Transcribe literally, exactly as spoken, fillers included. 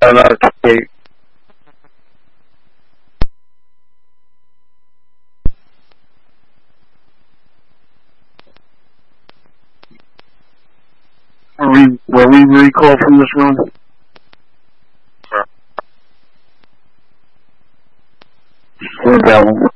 Okay. Will we, will we recall from this room? What about